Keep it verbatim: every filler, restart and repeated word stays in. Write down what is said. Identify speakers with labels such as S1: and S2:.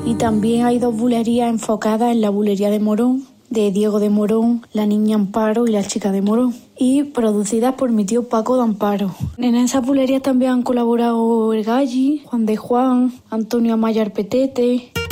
S1: Y también hay dos bulerías enfocadas en la bulería de Morón, de Diego de Morón, La Niña Amparo y La Chica de Morón, y producidas por mi tío Paco de Amparo. En esas bulerías también han colaborado El Galli, Juan de Juan, Antonio Amaya Arpetete.